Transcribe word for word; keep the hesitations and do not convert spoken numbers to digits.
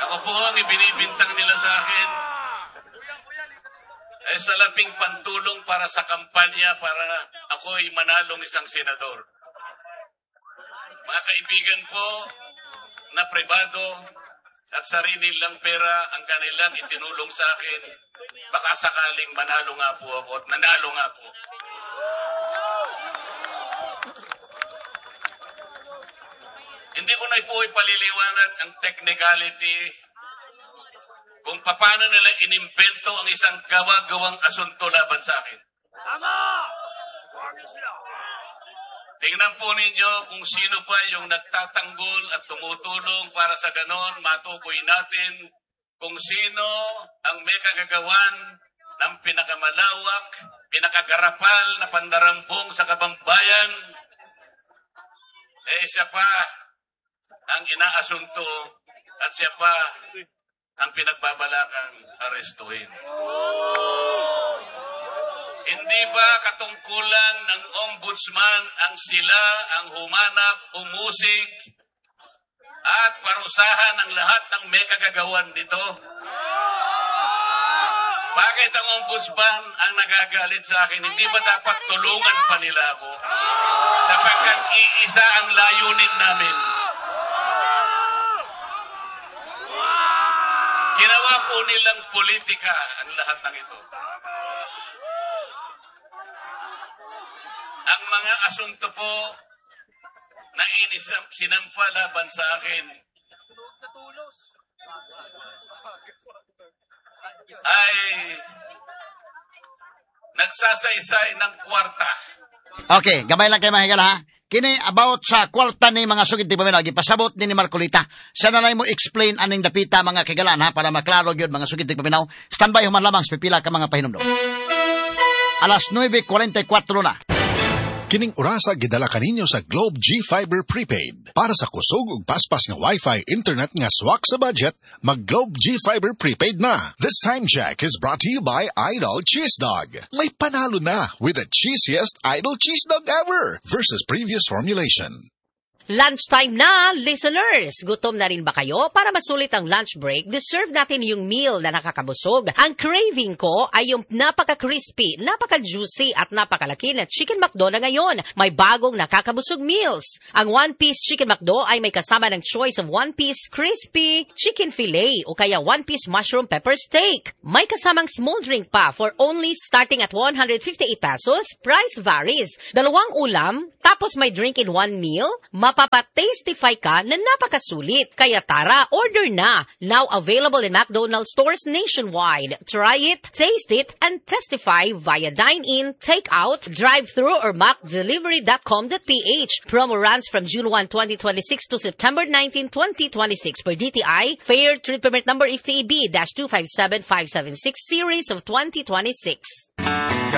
Ako po ang ibinibintang nila sa akin ay sa labing pantulong para sa kampanya para ako'y manalong isang senador. Mga kaibigan ko na pribado at sarili lang pera ang kanilang itinulong sa akin, baka sakaling manalo nga po ako at nanalo nga po. Hindi ko na po ipaliliwanag ang technicality kung paano nila inimbento ang isang gawa-gawang asunto laban sa akin. Tama! Tingnan po ninyo kung sino pa yung nagtatanggol at tumutulong para sa ganon, matukoy natin kung sino ang may kagagawan ng pinakamalawak, pinakagarapal na pandarambong sa kabambayan. Eh siya pa ang inaasunto at siya pa ang pinagbabalakang arestuhin. Hindi ba katungkulan ng ombudsman ang sila ang humanap, umusig, at parusahan ang lahat ng may kagagawan nito? Bakit ang ombudsman ang nagagalit sa akin? Hindi ba dapat tulungan pa nila ako? Sapagkat iisa ang layunin namin. Ginawa po nilang politika ang lahat ng ito. Ang mga asunto po na inisam, sinampa laban sa akin ay nagsasaysay ng kwarta. Okay, gamay lang kayo mga higala ha. Kini about sa kwarta ni mga sugid ti paminaw, gipasabot ni ni Marcolita. Sa nalay mo explain aning dapita mga kigalan ha, para maklaro gyud mga sugid ti paminaw. Standby human lamang sa pipila ka mga pahinumdom. Alas nueve cuarenta y cuatro na. Kining orasa gidala kaninyo sa Globe G Fiber Prepaid. Para sa kusog ug paspas nga Wi-Fi internet nga swak sa budget, mag Globe G Fiber Prepaid na. This time check is brought to you by Idol Cheese Dog. May panalo na with the cheesiest Idol Cheese Dog ever versus previous formulation. Lunchtime na, listeners! Gutom na rin ba kayo? Para masulit ang lunch break, deserve natin yung meal na nakakabusog. Ang craving ko ay yung napaka-crispy, napaka-juicy at napakalaki na Chicken McDo na ngayon. May bagong nakakabusog meals. Ang one-piece Chicken McDo ay may kasama ng choice of one-piece crispy chicken fillet o kaya one-piece mushroom pepper steak. May kasamang small drink pa for only starting at one hundred fifty-eight pesos. Price varies. Dalawang ulam, tapos may drink in one meal. Mapapatastify ka na napakasulit. Kaya tara, order na. Now available in McDonald's stores nationwide. Try it, taste it, and testify via dine-in, take-out, drive-thru, or mac delivery dot com dot p h. Promo runs from June first, twenty twenty-six to September nineteenth, twenty twenty-six per D T I. Fair Trade Permit Number F T E B two five seven five seven six Series of twenty twenty-six.